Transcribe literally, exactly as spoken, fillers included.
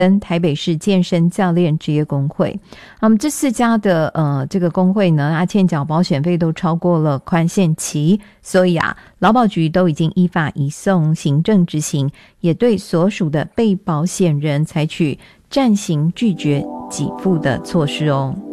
跟台北市健身教练职业工会。那么这四家的呃这个工会呢，他欠缴保险费都超过了宽限期，所以啊，劳保局都已经依法移送行政执行，也对所属的被保险人采取暂行拒绝给付的措施哦。